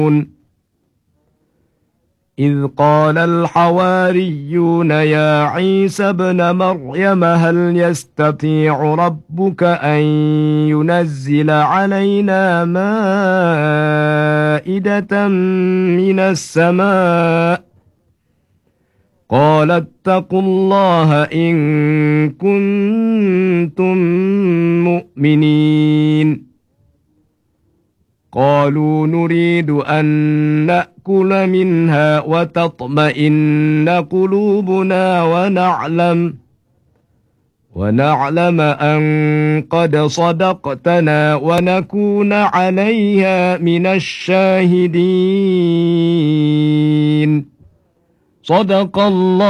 إذ قال الحواريون يا عيسى ابن مريم هل يستطيع ربك أن ينزل علينا مائدة من السماء قال اتقوا الله إن كنتم مؤمنين قالوا نريد أن نأكل منها وتطمئن قلوبنا ونعلم أن قد صدقتنا ونكون عليها من الشاهدين صدق الله